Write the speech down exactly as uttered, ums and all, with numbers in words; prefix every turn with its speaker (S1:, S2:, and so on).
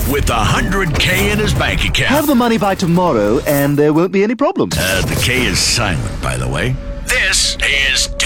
S1: with one hundred K in his bank account.
S2: Have the money by tomorrow and there won't be any problems.
S1: Uh, the K is silent, by the way. This is